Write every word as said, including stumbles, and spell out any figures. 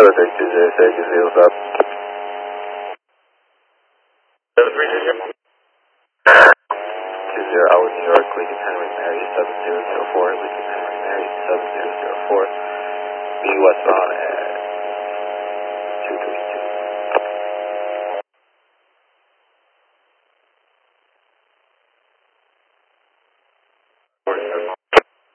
zero three two zero six, what's up? seven three two zero. two zero, Elwood, New York, Lincoln Henry Mary seven zero zero four, Lincoln Henry Mary seven zero zero four. Be westbound